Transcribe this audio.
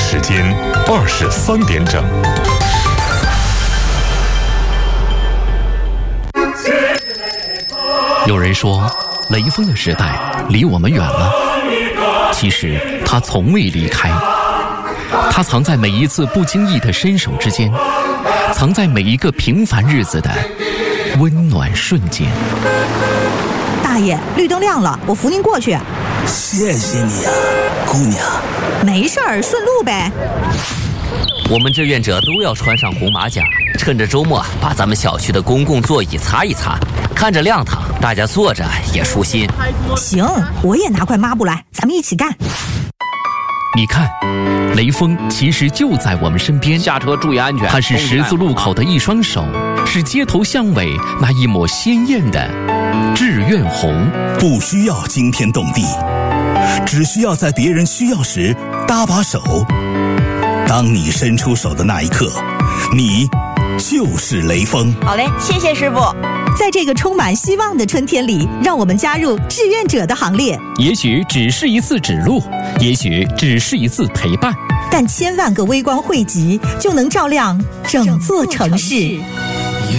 时间23点整。 有人说，雷锋的时代离我们远了，其实他从未离开。他藏在每一次不经意的伸手之间，藏在每一个平凡日子的温暖瞬间。 大爷，绿灯亮了，我扶您过去。 谢谢你啊，姑娘。 没事儿，顺路呗。 我们志愿者都要穿上红马甲，趁着周末把咱们小区的公共座椅擦一擦，看着亮堂，大家坐着也舒心。 行，我也拿块抹布来，咱们一起干。 你看，雷锋其实就在我们身边。 下车注意安全。 他是十字路口的一双手，是街头巷尾那一抹鲜艳的志愿红。 不需要惊天动地，只需要在别人需要时搭把手。当你伸出手的那一刻，你就是雷锋。 好嘞，谢谢师傅。 在这个充满希望的春天里，让我们加入志愿者的行列。 也许只是一次指路，也许只是一次陪伴， 但千万个微光汇集，就能照亮整座城市。